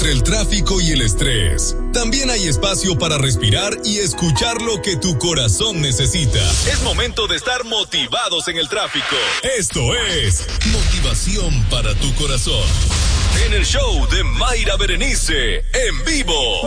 Entre el tráfico y el estrés, también hay espacio para respirar y escuchar lo que tu corazón necesita. Es momento de estar motivados en el tráfico. Esto es Motivación para tu corazón. En el show de Mayra Berenice, en vivo.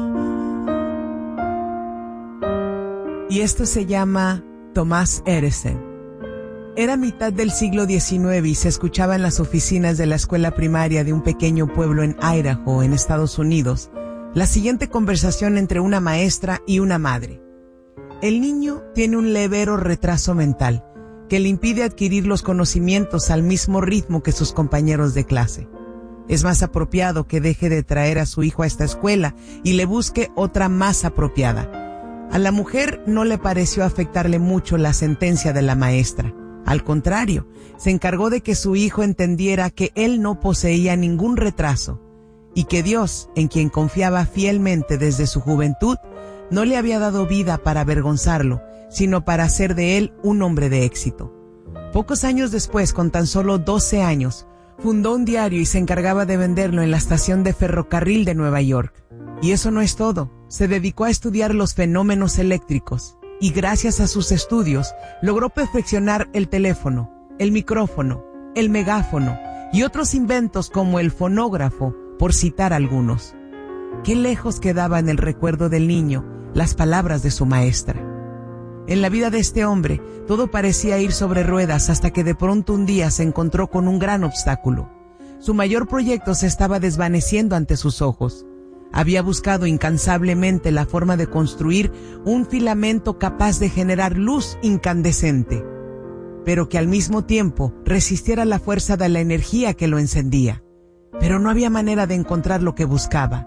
Y esto se llama Thomas Edison. Era mitad del siglo XIX y se escuchaba en las oficinas de la escuela primaria de un pequeño pueblo en Idaho, en Estados Unidos, la siguiente conversación entre una maestra y una madre. El niño tiene un levero retraso mental que le impide adquirir los conocimientos al mismo ritmo que sus compañeros de clase. Es más apropiado que deje de traer a su hijo a esta escuela y le busque otra más apropiada. A la mujer no le pareció afectarle mucho la sentencia de la maestra. Al contrario, se encargó de que su hijo entendiera que él no poseía ningún retraso y que Dios, en quien confiaba fielmente desde su juventud, no le había dado vida para avergonzarlo, sino para hacer de él un hombre de éxito. Pocos años después, con tan solo 12 años, fundó un diario y se encargaba de venderlo en la estación de ferrocarril de Nueva York. Y eso no es todo. Se dedicó a estudiar los fenómenos eléctricos. Y gracias a sus estudios, logró perfeccionar el teléfono, el micrófono, el megáfono y otros inventos como el fonógrafo, por citar algunos. Qué lejos quedaba en el recuerdo del niño las palabras de su maestra. En la vida de este hombre, todo parecía ir sobre ruedas hasta que de pronto un día se encontró con un gran obstáculo. Su mayor proyecto se estaba desvaneciendo ante sus ojos. Había buscado incansablemente la forma de construir un filamento capaz de generar luz incandescente, pero que al mismo tiempo resistiera la fuerza de la energía que lo encendía. Pero no había manera de encontrar lo que buscaba.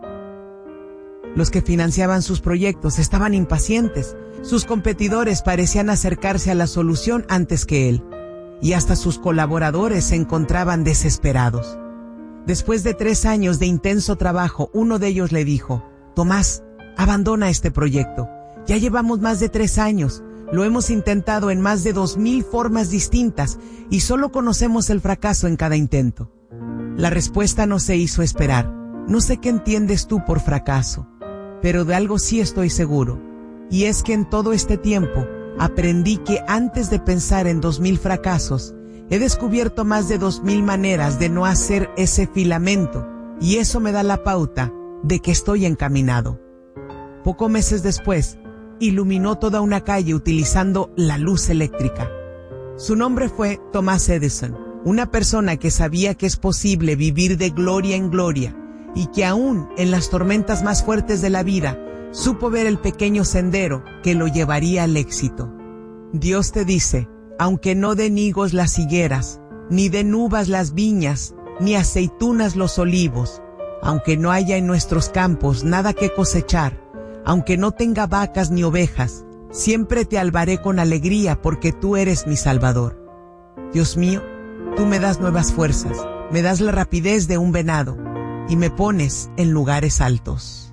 Los que financiaban sus proyectos estaban impacientes. Sus competidores parecían acercarse a la solución antes que él, y hasta sus colaboradores se encontraban desesperados. Después de 3 años de intenso trabajo, uno de ellos le dijo: Tomás, abandona este proyecto. Ya llevamos más de 3 años. Lo hemos intentado en más de 2000 formas distintas y solo conocemos el fracaso en cada intento. La respuesta no se hizo esperar. No sé qué entiendes tú por fracaso, pero de algo sí estoy seguro. Y es que en todo este tiempo aprendí que antes de pensar en 2000 fracasos, he descubierto más de 2000 maneras de no hacer ese filamento, y eso me da la pauta de que estoy encaminado. Pocos meses después, iluminó toda una calle utilizando la luz eléctrica. Su nombre fue Thomas Edison, una persona que sabía que es posible vivir de gloria en gloria, y que aún en las tormentas más fuertes de la vida, supo ver el pequeño sendero que lo llevaría al éxito. Dios te dice: aunque no den higos las higueras, ni den uvas las viñas, ni aceitunas los olivos, aunque no haya en nuestros campos nada que cosechar, aunque no tenga vacas ni ovejas, siempre te albaré con alegría porque tú eres mi Salvador. Dios mío, tú me das nuevas fuerzas, me das la rapidez de un venado y me pones en lugares altos.